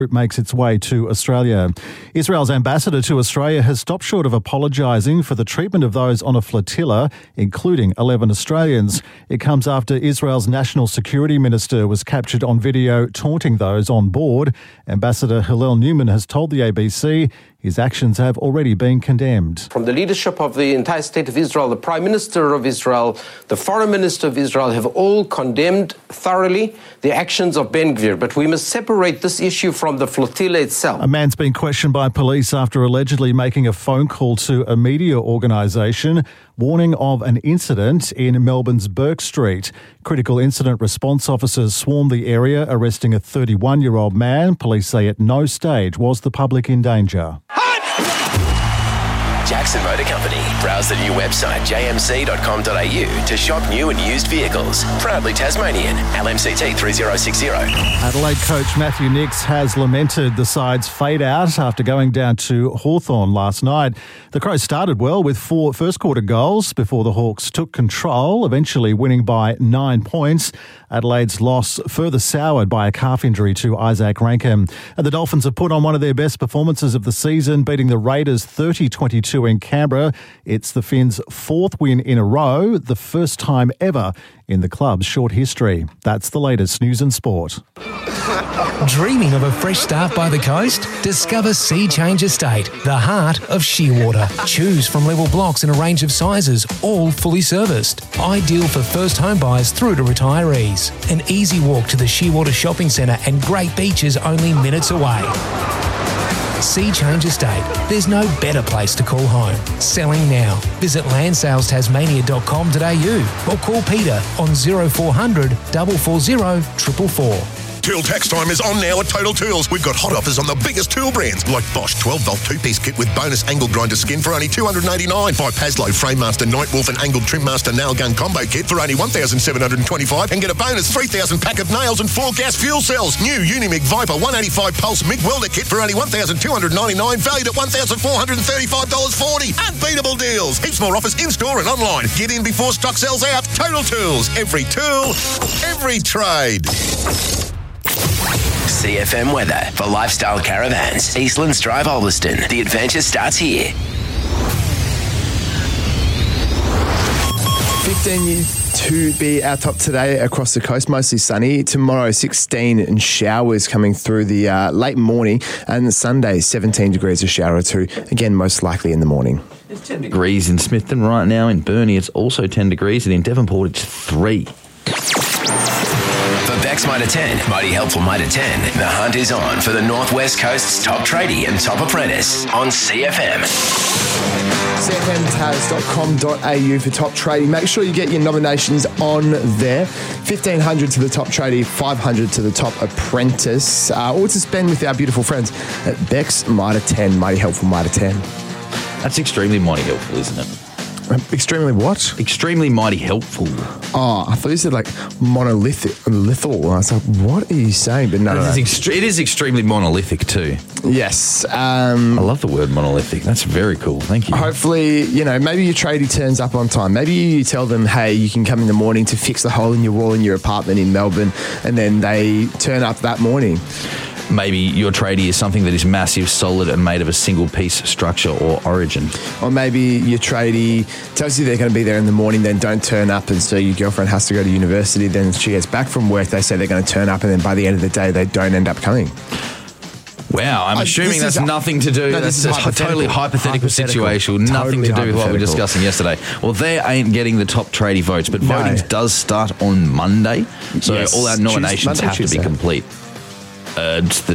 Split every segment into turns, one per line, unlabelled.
It makes its way to Australia. Israel's ambassador to Australia has stopped short of apologising for the treatment of those on a flotilla, including 11 Australians. It comes after Israel's national security minister was captured on video taunting those on board. Ambassador Hillel Newman has told the ABC his actions have already been condemned.
From the leadership of the entire state of Israel, the Prime Minister of Israel, the Foreign Minister of Israel have all condemned thoroughly the actions of Ben Gvir. But we must separate this issue from the flotilla itself.
A man's been questioned by police after allegedly making a phone call to a media organisation warning of an incident in Melbourne's Burke Street. Critical incident response officers swarmed the area, arresting a 31-year-old man. Police say at no stage was the public in danger.
Jackson Motor Company. Browse the new website jmc.com.au to shop new and used vehicles. Proudly Tasmanian. LMCT 3060.
Adelaide coach Matthew Nicks has lamented the side's fade out after going down to Hawthorn last night. The Crows started well with 4 first-quarter goals before the Hawks took control, eventually winning by 9 points. Adelaide's loss further soured by a calf injury to Isaac Rankin. And the Dolphins have put on one of their best performances of the season, beating the Raiders 30-22 in Canberra. It's the Finns' 4th win in a row, the first time ever in the club's short history. That's the latest news and sport.
Dreaming of a fresh start by the coast? Discover Sea Change Estate, the heart of Shearwater. Choose from level blocks in a range of sizes, all fully serviced. Ideal for first home buyers through to retirees. An easy walk to the Shearwater Shopping Centre and great beaches only minutes away. Sea Change Estate. There's no better place to call home. Selling now. Visit landsaletasmania.com.au or call Peter on 0400 440 444.
Tool tax time is on now at Total Tools. We've got hot offers on the biggest tool brands like Bosch 12-volt 2-piece kit with bonus angle grinder skin for only $289. Buy Paslow Framemaster Nightwolf and Angled Trimmaster Nail Gun Combo Kit for only $1,725 and get a bonus 3,000 pack of nails and 4 gas fuel cells. New Unimig Viper 185 Pulse MIG Welder Kit for only $1,299, valued at $1,435.40. Unbeatable deals. Heaps more offers in-store and online. Get in before stock sells out. Total Tools. Every tool, every trade.
CFM weather for Lifestyle Caravans. Eastlands Drive, Ulverston. The adventure starts here.
15 to be our top today across the coast, mostly sunny. Tomorrow, 16 and showers coming through the late morning. And Sunday, 17 degrees, a shower or 2. Again, most likely in the morning.
It's 10 degrees in Smithton right now. In Burnie, it's also 10 degrees. And in Devonport, it's 3.
For Beck's Mitre 10, Mighty Helpful Mitre 10, the hunt is on for the Northwest Coast's top tradie and top apprentice on CFM.
CFMTaz.com.au for top tradie. Make sure you get your nominations on there. 1,500 to the top tradie, 500 to the top apprentice, or to spend with our beautiful friends at Beck's Mitre 10, Mighty Helpful Mitre 10.
That's extremely mighty helpful, isn't it?
Extremely what?
Extremely mighty helpful.
Oh, I thought you said like monolithic, lethal. I was like, what are you saying? But no,
it is extremely monolithic too.
Yes.
I love the word monolithic. That's very cool. Thank you.
Hopefully, maybe your tradie turns up on time. Maybe you tell them, hey, you can come in the morning to fix the hole in your wall in your apartment in Melbourne, and then they turn up that morning.
Maybe your tradie is something that is massive, solid, and made of a single piece structure or origin.
Or maybe your tradie tells you they're going to be there in the morning, then don't turn up, and so your girlfriend has to go to university. Then she gets back from work, they say they're going to turn up, and then by the end of the day, they don't end up coming.
Wow, I'm assuming that's nothing to do.
No,
that's a totally hypothetical situation.
Totally
nothing to do with what we were discussing yesterday. Well, they ain't getting the top tradie votes, but voting does start on Monday, so all our nominations have to be complete. It's the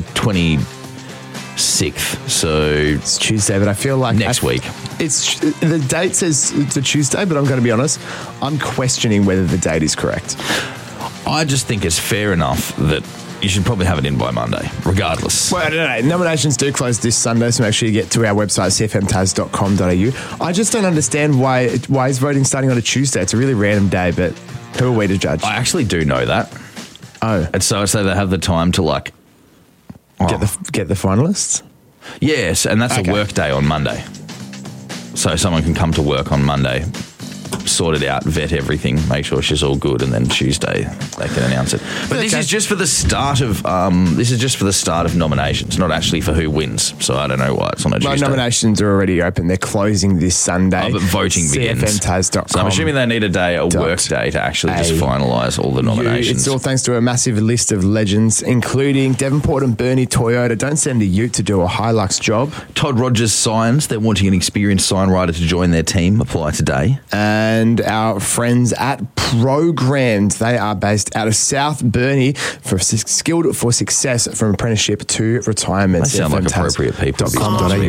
26th, so
it's Tuesday, but I feel like
next week.
It's the date says it's a Tuesday, but I'm going to be honest, I'm questioning whether the date is correct.
I just think it's fair enough that you should probably have it in by Monday, regardless.
Well, I don't know. Nominations do close this Sunday, so make sure you get to our website, cfmtaz.com.au. I just don't understand why is voting starting on a Tuesday. It's a really random day, but who are we to judge?
I actually do know that.
Oh.
And so they have the time to
get the finalists?
Yes, and that's a work day on Monday. So someone can come to work on Monday, sort it out, vet everything, make sure she's all good, and then Tuesday they can announce it. But this is just for the start of nominations, not actually for who wins. So I don't know why it's on a Tuesday.
Nominations are already open. They're closing this Sunday.
But voting begins.
CFNTAS.com.
So I'm assuming they need a work day to actually just finalise all the nominations.
It's all thanks to a massive list of legends, including Devonport and Bernie Toyota. Don't send a ute to do a Hilux job.
Todd Rogers Signs. They're wanting an experienced sign writer to join their team. Apply today.
And our friends at Programmed. They are based out of South Burnie for skilled for success from apprenticeship to retirement.
They sound like appropriate people.